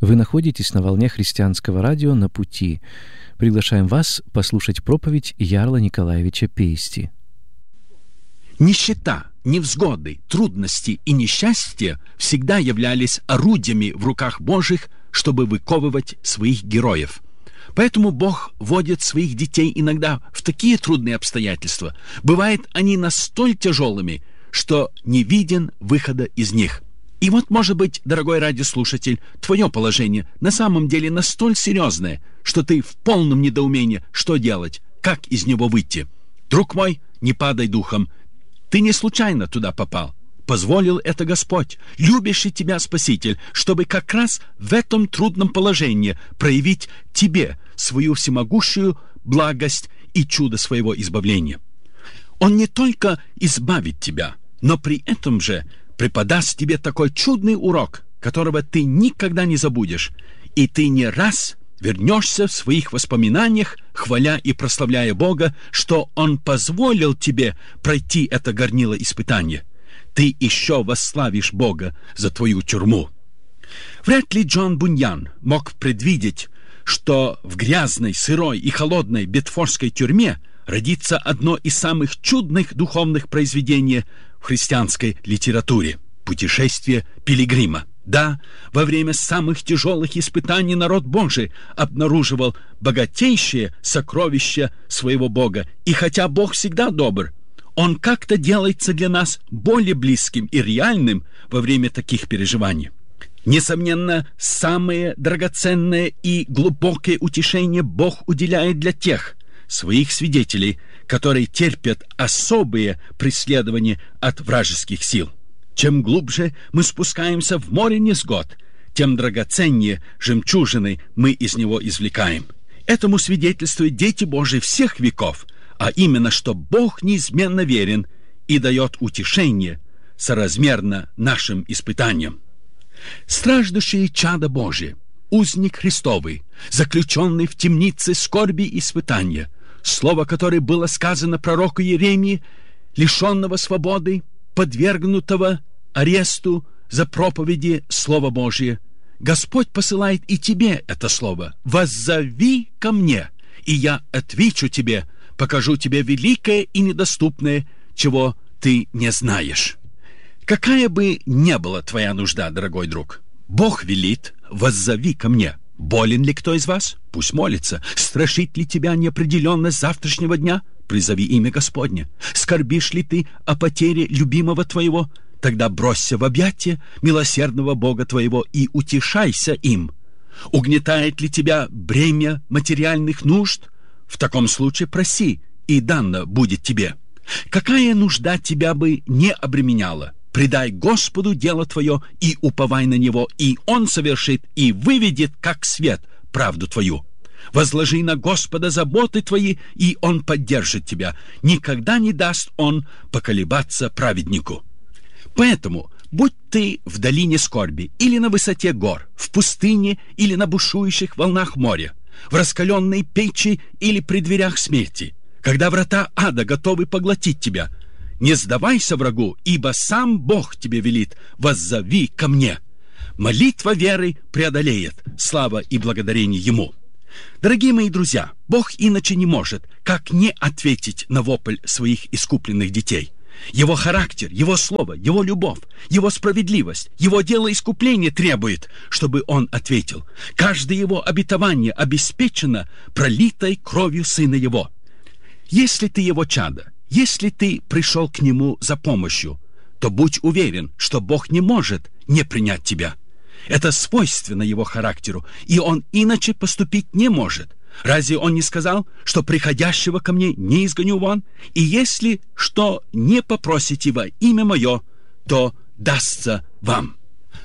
Вы находитесь на волне христианского радио «На пути». Приглашаем вас послушать проповедь Ярла Николаевича Пейсти. Нищета, невзгоды, трудности и несчастья всегда являлись орудиями в руках Божьих, чтобы выковывать своих героев. Поэтому Бог вводит своих детей иногда в такие трудные обстоятельства. Бывает, они настолько тяжелыми, что не виден выхода из них. И вот, может быть, дорогой радиослушатель, твое положение на самом деле настолько серьезное, что ты в полном недоумении, что делать, как из него выйти. Друг мой, не падай духом. Ты не случайно туда попал. Позволил это Господь, любящий тебя Спаситель, чтобы как раз в этом трудном положении проявить тебе свою всемогущую благость и чудо своего избавления. Он не только избавит тебя, но при этом же преподаст тебе такой чудный урок, которого ты никогда не забудешь, и ты не раз вернешься в своих воспоминаниях, хваля и прославляя Бога, что Он позволил тебе пройти это горнило испытания. Ты еще восславишь Бога за твою тюрьму. Вряд ли Джон Буньян мог предвидеть, что в грязной, сырой и холодной бетфордской тюрьме родится одно из самых чудных духовных произведений в христианской литературе — «Путешествие пилигрима». Да, во время самых тяжелых испытаний народ Божий обнаруживал богатейшие сокровища своего Бога. И хотя Бог всегда добр, Он как-то делается для нас более близким и реальным во время таких переживаний. Несомненно, самые драгоценные и глубокие утешения Бог уделяет для тех своих свидетелей, которые терпят особые преследования от вражеских сил. Чем глубже мы спускаемся в море невзгод, тем драгоценнее жемчужины мы из него извлекаем. Этому свидетельствуют дети Божии всех веков, а именно, что Бог неизменно верен и дает утешение соразмерно нашим испытаниям. Страждущие чада Божие, узник Христовый, заключенный в темнице скорби и испытания, слово которое было сказано пророку Иеремии, лишенного свободы, подвергнутого аресту за проповеди Слова Божие, Господь посылает и тебе это слово: «Воззови ко мне, и я отвечу тебе, покажу тебе великое и недоступное, чего ты не знаешь». Какая бы ни была твоя нужда, дорогой друг, Бог велит: «Воззови ко мне». Болен ли кто из вас? Пусть молится. Страшит ли тебя неопределенность завтрашнего дня? Призови имя Господне. Скорбишь ли ты о потере любимого твоего? Тогда бросься в объятия милосердного Бога твоего и утешайся им. Угнетает ли тебя бремя материальных нужд? В таком случае проси, и дано будет тебе. Какая нужда тебя бы не обременяла? Предай Господу дело твое и уповай на Него, и Он совершит и выведет, как свет, правду твою. Возложи на Господа заботы твои, и Он поддержит тебя. Никогда не даст Он поколебаться праведнику. Поэтому, будь ты в долине скорби, или на высоте гор, в пустыне или на бушующих волнах моря, в раскаленной печи или при дверях смерти, когда врата ада готовы поглотить тебя, не сдавайся врагу, ибо сам Бог тебе велит: воззови ко мне. Молитва веры преодолеет, слава и благодарение Ему. Дорогие мои друзья, Бог иначе не может, как не ответить на вопль своих искупленных детей. Его характер, Его слово, Его любовь, Его справедливость, Его дело искупления требует, чтобы Он ответил. Каждое Его обетование обеспечено пролитой кровью Сына Его. Если ты Его чадо, если ты пришел к Нему за помощью, то будь уверен, что Бог не может не принять тебя. Это свойственно Его характеру, и Он иначе поступить не может. Разве Он не сказал, что приходящего ко мне не изгоню вон? И если что не попросите во имя Мое, то дастся вам.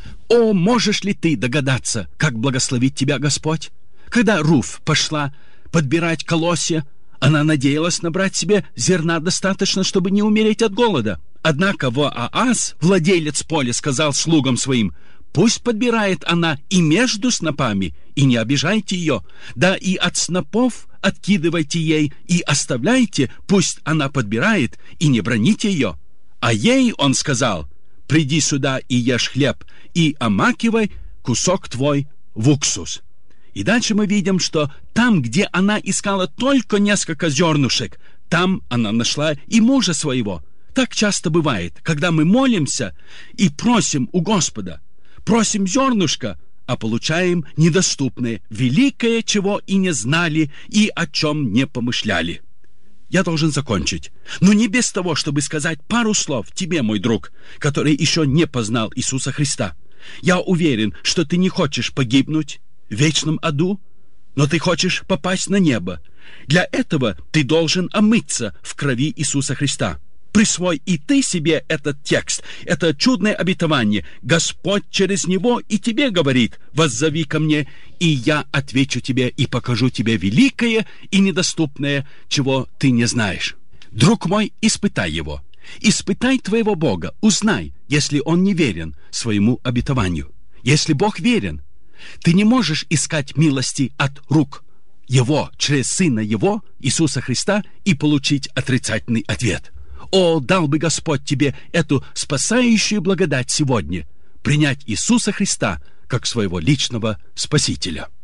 О, можешь ли ты догадаться, как благословит тебя Господь? Когда Руфь пошла подбирать колосья, она надеялась набрать себе зерна достаточно, чтобы не умереть от голода. Однако Воаас, владелец поля, сказал слугам своим: «Пусть подбирает она и между снопами, и не обижайте ее. Да и от снопов откидывайте ей, и оставляйте, пусть она подбирает, и не броните ее». А ей он сказал: «Приди сюда и ешь хлеб, и омакивай кусок твой в уксус. И дальше мы видим, что там, где она искала только несколько зернышек, там она нашла и мужа своего. Так часто бывает, когда мы молимся и просим у Господа, просим зернышко, а получаем недоступное, великое, чего и не знали, и о чем не помышляли. Я должен закончить, но не без того, чтобы сказать пару слов тебе, мой друг, который еще не познал Иисуса Христа. Я уверен, что ты не хочешь погибнуть в вечном аду, но ты хочешь попасть на небо. Для этого ты должен омыться в крови Иисуса Христа. Присвой и ты себе этот текст, это чудное обетование. Господь через него и тебе говорит: воззови ко мне, и я отвечу тебе и покажу тебе великое и недоступное, чего ты не знаешь. Друг мой, испытай его. Испытай твоего Бога, узнай, если он не верен своему обетованию. Если Бог верен, ты не можешь искать милости от рук Его, через Сына Его, Иисуса Христа, и получить отрицательный ответ. О, дал бы Господь тебе эту спасающую благодать сегодня, принять Иисуса Христа как своего личного Спасителя.